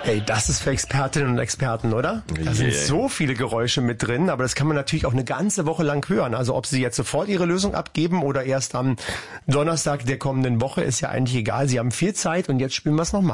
Ey, das ist für Expertinnen und Experten, oder? Da sind so viele Geräusche mit drin, aber das kann man natürlich auch eine ganze Woche lang hören. Also ob Sie jetzt sofort Ihre Lösung abgeben oder erst am Donnerstag der kommenden Woche, ist ja eigentlich egal. Sie haben viel Zeit und jetzt spielen wir es nochmal.